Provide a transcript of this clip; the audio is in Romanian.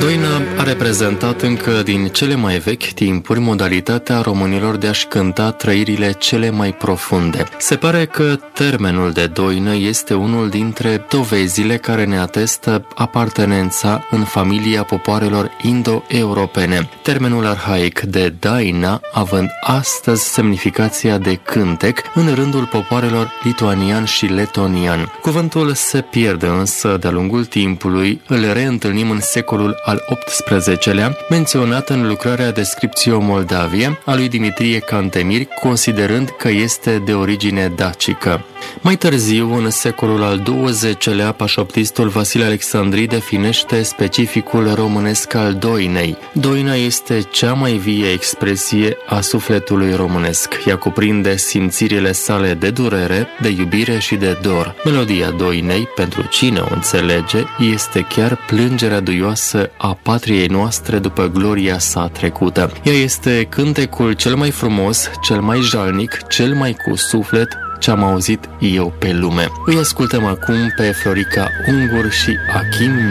Doina a reprezentat încă din cele mai vechi timpuri modalitatea românilor de a-și cânta trăirile cele mai profunde. Se pare că termenul de doină este unul dintre dovezile care ne atestă apartenența în familia popoarelor indo-europene. Termenul arhaic de daina având astăzi semnificația de cântec în rândul popoarelor lituanian și letonian. Cuvântul se pierde însă de-a lungul timpului, îl reîntâlnim în secolul al XVIII-lea, menționat în lucrarea Descriptio Moldavie a lui Dimitrie Cantemir, considerând că este de origine dacică. Mai târziu, în secolul al XX-lea, pașoptistul Vasile Alexandri definește specificul românesc al doinei. Doina este cea mai vie expresie a sufletului românesc. Ea cuprinde simțirile sale de durere, de iubire și de dor. Melodia doinei, pentru cine o înțelege, este chiar plângerea duioasă a patriei noastre după gloria sa trecută. Ea este cântecul cel mai frumos, cel mai jalnic, cel mai cu suflet ce am auzit eu pe lume. Îi ascultăm acum pe Florica Ungur și Achim